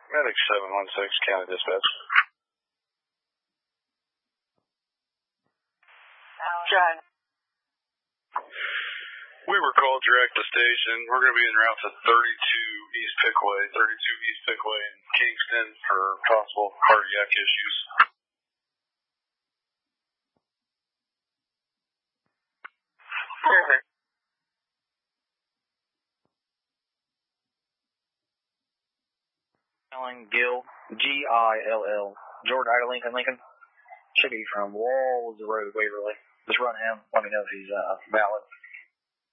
Medic 716, County Dispatch. John. We were called direct to station. We're going to be en route to 32 East Pickway in Kingston for possible cardiac issues. Perfect. Alan Gill, Gill, George Ida Lincoln. Should be from Walls Road, Waverly. Just run him. Let me know if he's valid.